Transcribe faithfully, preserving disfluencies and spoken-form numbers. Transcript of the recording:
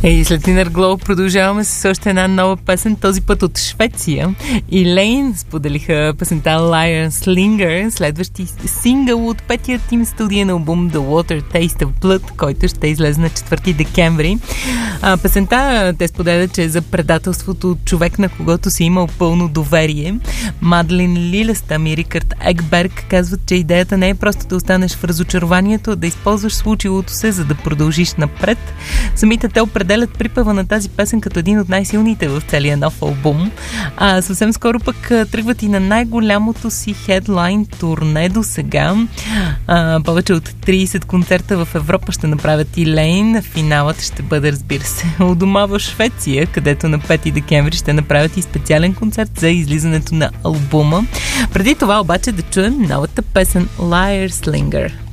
И след Inner Glow продължаваме с още една нова песен, този път от Швеция. Elaine споделиха песента Liar Slinger, следващи сингъл от петият им студиен албум The Water Taste of Blood, който ще излезе на четвърти декември. А, песента те споделят, че е за предателството от човек, на когото си имал пълно доверие. Мадлин Лилестъм и Рикард Екберг казват, че идеята не е просто да останеш в разочарованието, а да използваш случилото се, за да продължиш напред. Самите те определят припева на тази песен като един от най-силните в целия нов албум. А съвсем скоро пък тръгват и на най-голямото си хедлайн турне до сега. А, повече от трийсет концерта в Европа ще направят Elaine. Финалът ще бъде, разбира се, у дома в Швеция, където на пети декември ще направят и специален концерт за излизането на албума. Преди това обаче да чуем новата песен Liar Slinger.